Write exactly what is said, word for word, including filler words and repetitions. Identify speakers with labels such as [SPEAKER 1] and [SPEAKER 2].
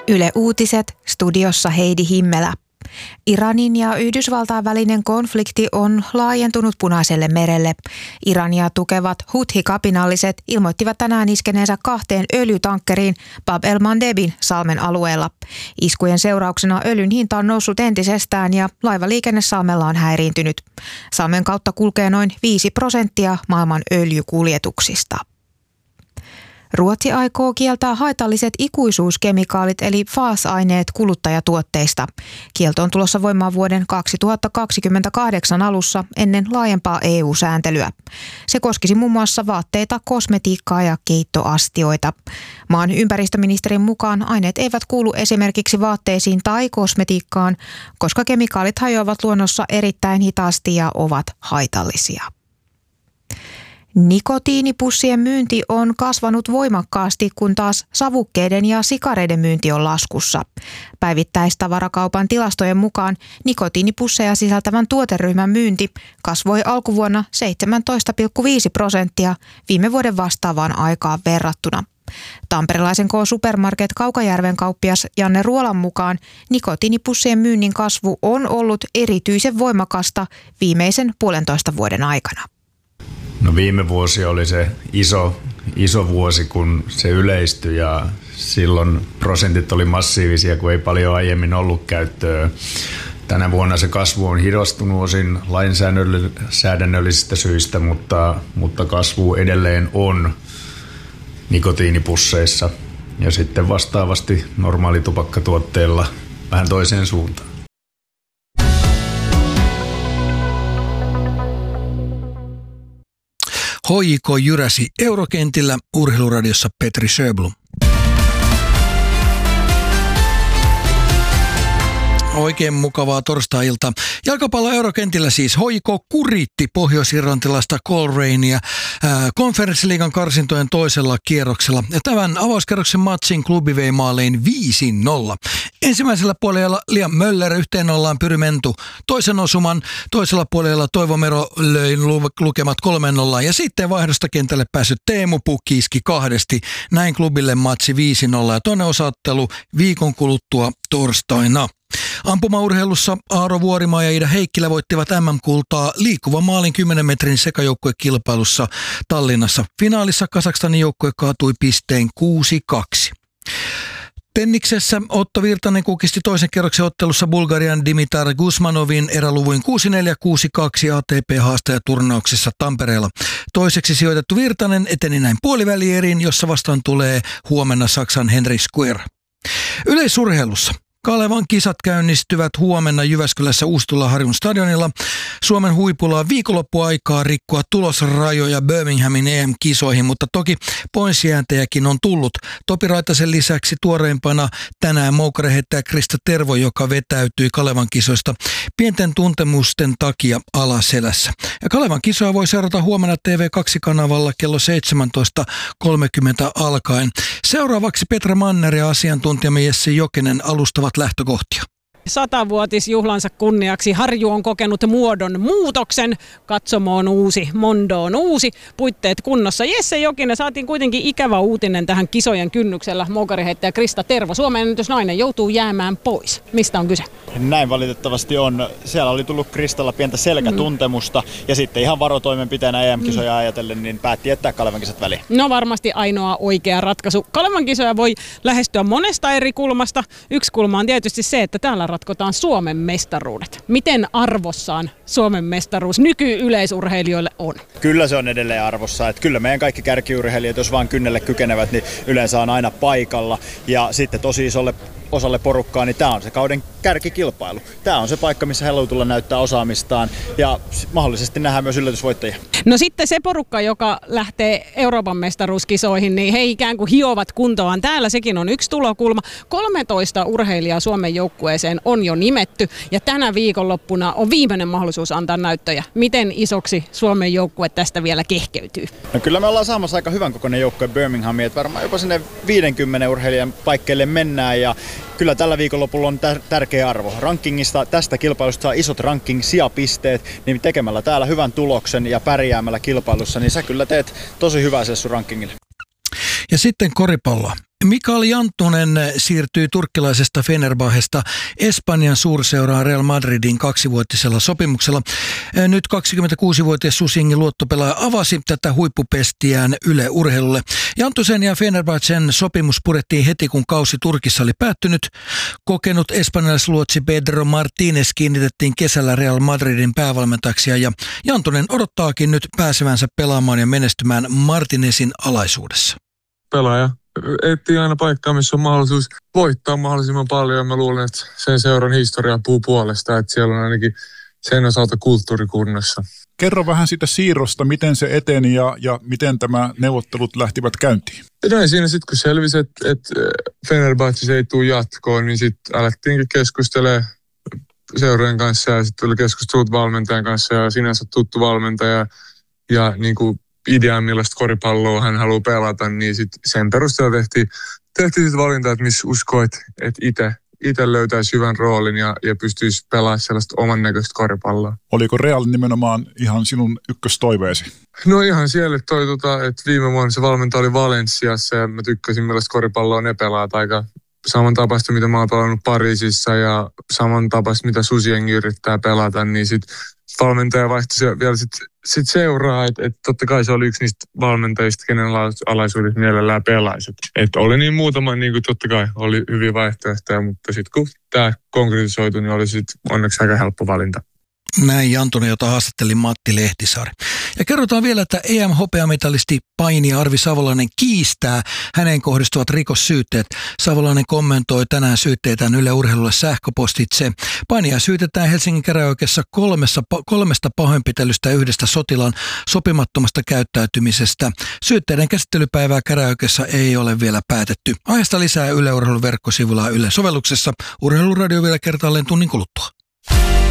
[SPEAKER 1] Yle Uutiset, studiossa Heidi Himmelä. Iranin ja Yhdysvaltain välinen konflikti on laajentunut Punaiselle merelle. Irania tukevat Houthi-kapinalliset ilmoittivat tänään iskeneensä kahteen öljytankkeriin Bab el-Mandebin salmen alueella. Iskujen seurauksena öljyn hinta on noussut entisestään ja laivaliikenne salmella on häiriintynyt. Salmen kautta kulkee noin viisi prosenttia maailman öljykuljetuksista. Ruotsi aikoo kieltää haitalliset ikuisuuskemikaalit eli F A S-aineet kuluttajatuotteista. Kielto on tulossa voimaan vuoden kaksituhattakaksikymmentäkahdeksan alussa ennen laajempaa E U-sääntelyä. Se koskisi muun muassa vaatteita, kosmetiikkaa ja keittoastioita. Maan ympäristöministerin mukaan aineet eivät kuulu esimerkiksi vaatteisiin tai kosmetiikkaan, koska kemikaalit hajoavat luonnossa erittäin hitaasti ja ovat haitallisia. Nikotiinipussien myynti on kasvanut voimakkaasti, kun taas savukkeiden ja sikareiden myynti on laskussa. Päivittäistavarakaupan tilastojen mukaan nikotiinipusseja sisältävän tuoteryhmän myynti kasvoi alkuvuonna seitsemäntoista pilkku viisi prosenttia viime vuoden vastaavaan aikaan verrattuna. Tamperelaisen K-Supermarket Kaukajärven kauppias Janne Ruolan mukaan nikotiinipussien myynnin kasvu on ollut erityisen voimakasta viimeisen puolentoista vuoden aikana.
[SPEAKER 2] No viime vuosi oli se iso, iso vuosi, kun se yleistyi ja silloin prosentit oli massiivisia, kun ei paljon aiemmin ollut käyttöä. Tänä vuonna se kasvu on hidastunut osin lainsäädännöllisistä syistä, mutta, mutta kasvu edelleen on nikotiinipusseissa ja sitten vastaavasti normaalitupakkatuotteilla vähän toiseen suuntaan.
[SPEAKER 3] H J K jyräsi Eurokentillä, Urheiluradiossa Petri Sjöblom. Oikein mukavaa torstai-iltaa. Jalkapallo Eurokentillä siis H J K kuritti pohjois-irlantilaista Colrainia konferenssiliigan karsintojen toisella kierroksella. Ja tämän avauskerroksen matsin klubi vei maaliin viisi nolla. Ensimmäisellä puolella Liam Möller yhteen nollaan Pyrymentu toisen osuman. Toisella puolella Toivo Mero löi lukemat kolme nolla ja sitten vaihdosta kentälle päässyt Teemu Pukki iski kahdesti. Näin klubille matsi viisi nolla ja toinen osaottelu viikon kuluttua torstaina. Ampumaurheilussa Aaro Vuorimaa ja Ida Heikkilä voittivat M M-kultaa liikkuvan maalin kymmenen metrin sekajoukkuekilpailussa Tallinnassa. Finaalissa Kazakstanin joukkue kaatui pisteen kuusi kaksi. Tenniksessä Otto Virtanen kukisti toisen kerroksen ottelussa Bulgarian Dimitar Gusmanovin eräluvuin kuusi neljä kuusi kaksi A T P-haastajaturnauksessa Tampereella. Toiseksi sijoitettu Virtanen eteni näin puolivälieriin, jossa vastaan tulee huomenna Saksan Henry Square. Yleisurheilussa Kalevan kisat käynnistyvät huomenna Jyväskylässä Uustula-Harjun stadionilla. Suomen huipulla on viikonloppuaikaa rikkoa tulosrajoja Birminghamin E M-kisoihin, mutta toki poisjääntejäkin on tullut. Topi Raitasen lisäksi tuoreimpana tänään moukarehettäjä Krista Tervo, joka vetäytyi Kalevan kisoista pienten tuntemusten takia alaselässä. Ja Kalevan kisoja voi seurata huomenna T V kaksi-kanavalla kello seitsemäntoista kolmekymmentä alkaen. Seuraavaksi Petra Manner ja asiantuntijamme Jesse Jokinen alustavat lähtökohtia.
[SPEAKER 4] Satavuotisjuhlansa kunniaksi Harju on kokenut muodon muutoksen. Katsomo on uusi, Mondo on uusi, puitteet kunnossa. Jesse Jokinen, saatiin kuitenkin ikävä uutinen tähän kisojen kynnyksellä. Moukariheittäjä Krista Tervo, Suomen ennätysnainen, joutuu jäämään pois. Mistä on kyse?
[SPEAKER 5] Näin valitettavasti on. Siellä oli tullut Kristalla pientä selkätuntemusta mm. ja sitten ihan varotoimenpiteenä E M-kisoja mm. ajatellen, niin päätti jättää Kalevan kisat väliin.
[SPEAKER 4] No varmasti ainoa oikea ratkaisu. Kalevan kisoja voi lähestyä monesta eri kulmasta. Yksi kulma on tietysti se, että täällä ratkotaan Suomen mestaruudet. Miten arvossaan Suomen mestaruus nyky-yleisurheilijoille on?
[SPEAKER 5] Kyllä se on edelleen arvossa. Että kyllä meidän kaikki kärkiurheilijat, jos vaan kynnelle kykenevät, niin yleensä on aina paikalla. Ja sitten tosi isolle osalle porukkaa, niin tämä on se kauden kärkikilpailu. Tämä on se paikka, missä he haluaa tulla näyttää osaamistaan ja mahdollisesti nähdään myös yllätysvoittajia.
[SPEAKER 4] No sitten se porukka, joka lähtee Euroopan mestaruuskisoihin, niin he ikään kuin hiovat kuntoaan. Täällä sekin on yksi tulokulma. kolmetoista urheilijaa Suomen joukkueeseen on jo nimetty ja tänä viikonloppuna on viimeinen mahdollisuus antaa näyttöjä. Miten isoksi Suomen joukkue tästä vielä kehkeytyy?
[SPEAKER 5] No kyllä me ollaan saamassa aika hyvän kokoinen joukkue Birminghamiin, että varmaan jopa sinne viidenkymmenen urheilijan paikkeille mennään ja kyllä tällä viikonlopulla on tär- tärkeä arvo. Rankingista tästä kilpailusta saa isot ranking-sijapisteet, niin tekemällä täällä hyvän tuloksen ja pärjäämällä kilpailussa, niin sä kyllä teet tosi hyvää sille sun rankingille.
[SPEAKER 3] Ja sitten koripalloa. Mikael Janttunen siirtyi turkkilaisesta Fenerbahesta Espanjan suurseuraan Real Madridin kaksivuotisella sopimuksella. Nyt kaksikymmentäkuusivuotias Susingin luottopelaaja avasi tätä huippupestiään Yle Urheilulle. Janttusen ja Fenerbahcen sopimus purettiin heti, kun kausi Turkissa oli päättynyt. Kokenut espanjalaisluotsi Pedro Martínez kiinnitettiin kesällä Real Madridin päävalmentajaksi ja Janttunen odottaakin nyt pääsevänsä pelaamaan ja menestymään Martinezin alaisuudessa.
[SPEAKER 6] Pelaaja etsii aina paikkaa, missä on mahdollisuus voittaa mahdollisimman paljon. Mä luulen, että sen seuran historia puhuu puolesta, että siellä on ainakin sen osalta kulttuurikunnossa.
[SPEAKER 7] Kerro vähän siitä siirrosta, miten se eteni ja, ja miten tämä neuvottelut lähtivät käyntiin.
[SPEAKER 6] No siinä sitten, kun selvisi, että, että Fenerbahce ei tule jatkoon, niin sitten alettiinkin keskustelemaan seurojen kanssa ja sitten tuli keskustelut valmentajan kanssa ja sinänsä tuttu valmentaja ja niin kuin ideaa, millaista koripalloa hän haluaa pelata, niin sit sen perusteella tehtiin, tehtiin sit valinta, että missä uskoo, että, että itse, itse löytäisi hyvän roolin ja, ja pystyisi pelaamaan sellaista oman näköistä koripalloa.
[SPEAKER 7] Oliko Real nimenomaan ihan sinun ykköstoiveesi?
[SPEAKER 6] No ihan siellä, toi, tota, että viime vuonna se valmentaja oli Valensiassa ja mä tykkäsin, millaista koripalloa ne pelaat aika samantapaista, mitä mä oon pelannut Pariisissa ja samantapaista, mitä Susiengi yrittää pelata, niin sitten valmentaja vaihtoi vielä sitten sit seuraa, että et totta kai se oli yksi niistä valmentajista, kenen alaisuudessa mielellään pelaisi. Että oli niin muutama, niin kuin totta kai oli hyviä vaihtoehtoja, mutta sitten kun tämä konkretisoitui, niin oli sitten onneksi aika helppo valinta.
[SPEAKER 3] Näin Janttunen, jota haastatteli Matti Lehtisaari. Ja kerrotaan vielä, että E M-hopeamitalisti painija Arvi Savolainen kiistää häneen kohdistuvat rikossyytteet. Savolainen kommentoi tänään syytteitään Yle Urheilulle sähköpostitse. Painija syytetään Helsingin käräjäoikeudessa kolmessa, kolmesta pahoinpitelystä ja yhdestä sotilaan sopimattomasta käyttäytymisestä. Syytteiden käsittelypäivää käräjäoikeudessa ei ole vielä päätetty. Aiheesta lisää Yle Urheilun verkkosivulla Yle sovelluksessa. Urheiluradio vielä kertaalleen tunnin kuluttua.